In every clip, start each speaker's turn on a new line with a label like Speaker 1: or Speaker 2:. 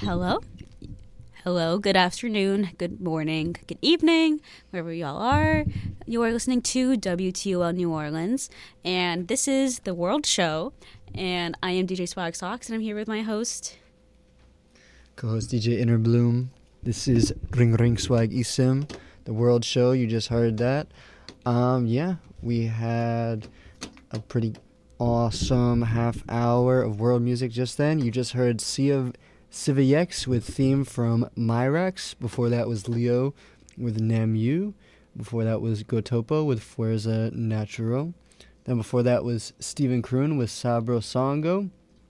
Speaker 1: Hello. Hello, good afternoon, good morning, good evening, wherever y'all are. You are listening to WTOL New Orleans, and this is The World Show, and I am DJ Swag Socks, and I'm here with my host.
Speaker 2: Co-host DJ Innerbloom. This is Ring Ring Swag Isim, The World Show. You just heard that. We had a pretty awesome half hour of world music just then. You just heard Civiyex with theme from Myrax. Before that was Leo with Namu. Before that was Gotopo with Fuerza Natural. Then before that was Stephen Kroon with Sabro Songo.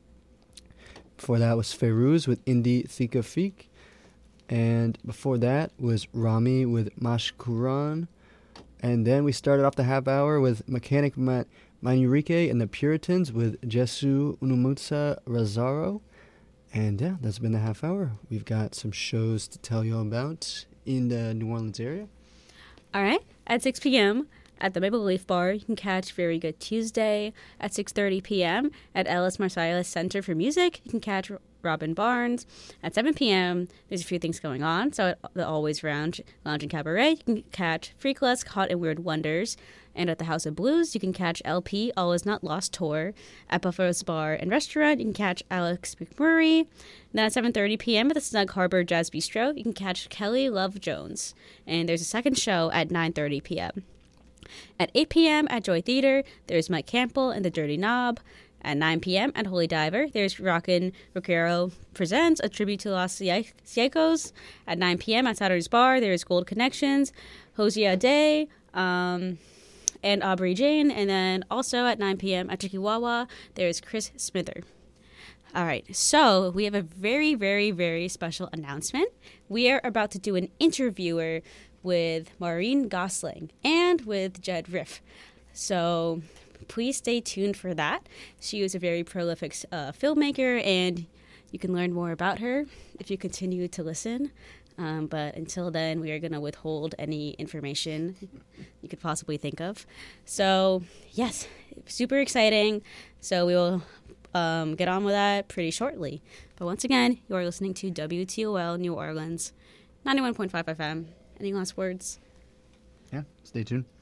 Speaker 2: Before that was Ferouz with Indi Thika Fik. And before that was Rami with Mashkuran. And then we started off the half hour with Mechanic Manurike and the Puritans with Jesu Unumutsa Razaro. And yeah, that's been the half hour. We've got some shows to tell you about in the New Orleans area.
Speaker 1: All right, at 6 p.m. at the Maple Leaf Bar, you can catch Very Good Tuesday. At 6:30 p.m. at Ellis Marsalis Center for Music, you can catch Robin Barnes. At 7 p.m., there's a few things going on. So at the Always Lounge and Cabaret, you can catch Freakless, Hot and Weird Wonders. And at the House of Blues, you can catch LP, All Is Not Lost Tour. At Buffalo's Bar and Restaurant, you can catch Alex McMurray. Then at 7:30 p.m. at the Snug Harbor Jazz Bistro, you can catch Kelly Love Jones. And there's a second show at 9:30 p.m. At 8 p.m. at Joy Theater, there's Mike Campbell and the Dirty Knob. At 9 p.m. at Holy Diver, there's Rockin' Rockero Presents, a tribute to Los Ciecos. At 9 p.m. at Saturday's Bar, there's Gold Connections, Hosea Day, and Aubrey Jane. And then also at 9 p.m. at Chikiwawa, there's Chris Smither. All right, so we have a very, very, very special announcement. We are about to do an interviewer with Maureen Gosling and with Jed Riff. So please stay tuned for that. She is a very prolific filmmaker, and you can learn more about her if you continue to listen. But until then, we are going to withhold any information you could possibly think of. So, yes, super exciting. So we will get on with that pretty shortly. But once again, you are listening to WTOL New Orleans, 91.5 FM. Any last words?
Speaker 2: Yeah, stay tuned.